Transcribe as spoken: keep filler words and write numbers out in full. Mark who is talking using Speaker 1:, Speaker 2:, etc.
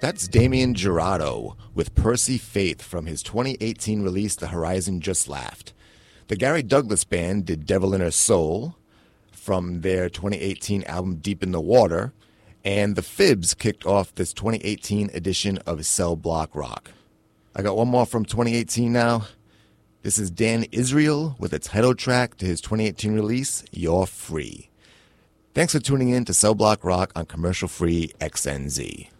Speaker 1: That's Damien Jurado with Percy Faith from his twenty eighteen release The Horizon Just Laughed. The Gary Douglas Band did Devil in Her Soul from their twenty eighteen album Deep in the Water, and the Fibs kicked off this twenty eighteen edition of Cell Block Rock. I got one more from twenty eighteen now. This is Dan Israel with a title track to his twenty eighteen release, You're Free. Thanks for tuning in to Cell Block Rock on commercial-free X N Z.